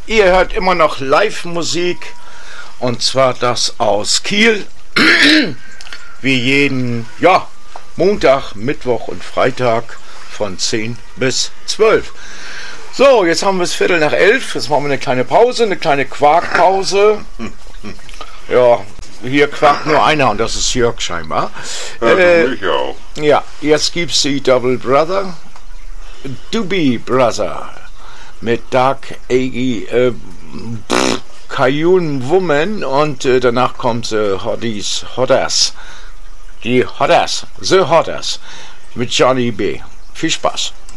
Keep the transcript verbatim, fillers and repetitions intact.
ihr hört immer noch Live-Musik und zwar das aus Kiel, wie jeden ja, Montag, Mittwoch und Freitag von zehn bis zwölf. So, jetzt haben wir es Viertel nach elf, jetzt machen wir eine kleine Pause, eine kleine Quarkpause. Ja, hier quakt nur einer und das ist Jörg scheinbar. Ja, äh, ich auch. Ja, jetzt gibt's die Double Brother, Doobie Brother mit Dark Aggie, äh, Cayune Woman und äh, danach kommt äh, Hotties, Hotters, die Hotters, The Hotters mit Johnny B. Viel Spaß.